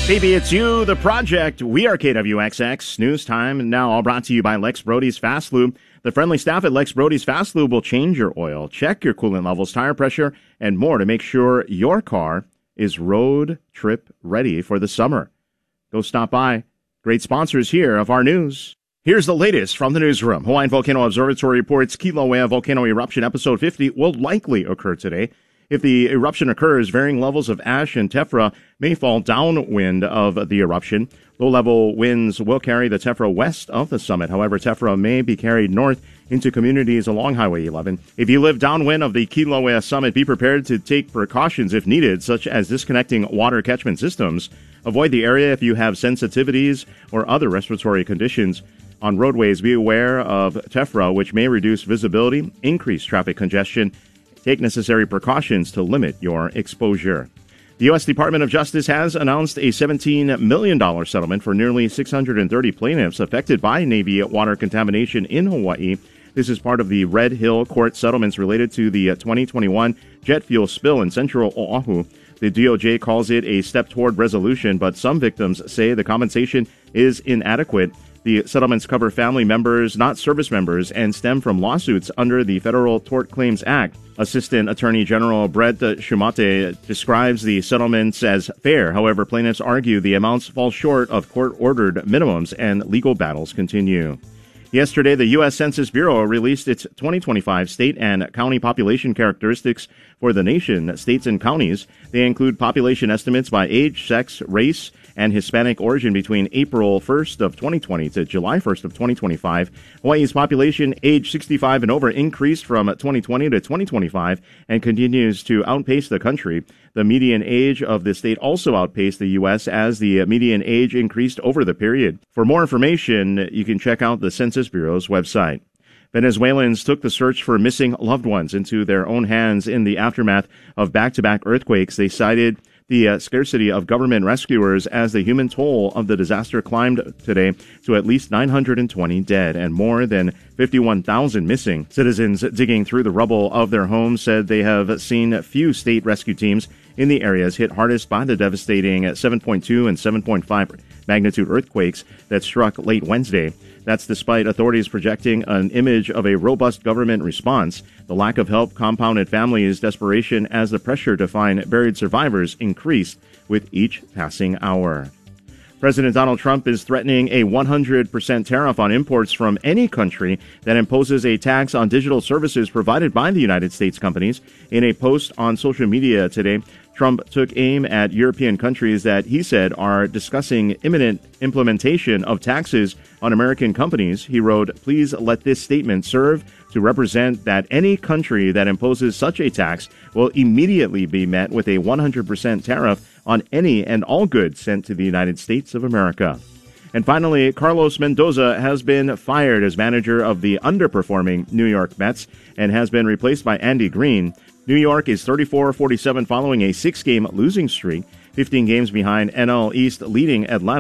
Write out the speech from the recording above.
Baby, it's you, the project. We are KWXX. News time now, all brought to you by Lex Brody's Fast Lube. The friendly staff at Lex Brody's Fast Lube will change your oil, check your coolant levels, tire pressure, and more to make sure your car is road trip ready for the summer. Go stop by. Great sponsors here of our news. Here's the latest from the newsroom. Hawaiian Volcano Observatory reports Kilauea volcano eruption episode 50 will likely occur today. If the eruption occurs, varying levels of ash and tephra may fall downwind of the eruption. Low-level winds will carry the tephra west of the summit. However, tephra may be carried north into communities along Highway 11. If you live downwind of the Kilauea summit, be prepared to take precautions if needed, such as disconnecting water catchment systems. Avoid the area if you have sensitivities or other respiratory conditions. On roadways, be aware of tephra, which may reduce visibility, increase traffic congestion. Take necessary precautions to limit your exposure. The U.S. Department of Justice has announced a $17 million settlement for nearly 630 plaintiffs affected by Navy water contamination in Hawaii. This is part of the Red Hill Court settlements related to the 2021 jet fuel spill in central Oahu. The DOJ calls it a step toward resolution, but some victims say the compensation is inadequate. The settlements cover family members, not service members, and stem from lawsuits under the Federal Tort Claims Act. Assistant Attorney General Brett Shumate describes the settlements as fair. However, plaintiffs argue the amounts fall short of court-ordered minimums and legal battles continue. Yesterday, the U.S. Census Bureau released its 2025 state and county population characteristics for the nation, states and counties. They include population estimates by age, sex, race, and Hispanic origin between April 1st of 2020 to July 1st of 2025. Hawaii's population age 65 and over increased from 2020 to 2025 and continues to outpace the country. The median age of the state also outpaced the U.S. as the median age increased over the period. For more information, you can check out the Census Bureau's website. Venezuelans took the search for missing loved ones into their own hands in the aftermath of back-to-back earthquakes. They cited the scarcity of government rescuers as the human toll of the disaster climbed today to at least 920 dead and more than 51,000 missing. Citizens digging through the rubble of their homes said they have seen few state rescue teams in the areas hit hardest by the devastating 7.2 and 7.5 magnitude earthquakes that struck late Wednesday. That's despite authorities projecting an image of a robust government response. The lack of help compounded families' desperation as the pressure to find buried survivors increased with each passing hour. President Donald Trump is threatening a 100% tariff on imports from any country that imposes a tax on digital services provided by the United States companies. In a post on social media today, Trump took aim at European countries that he said are discussing imminent implementation of taxes on American companies. He wrote, "Please let this statement serve to represent that any country that imposes such a tax will immediately be met with a 100% tariff on any and all goods sent to the United States of America." And finally, Carlos Mendoza has been fired as manager of the underperforming New York Mets and has been replaced by Andy Green. New York is 34-47 following a 6-game losing streak, 15 games behind NL East leading Atlanta.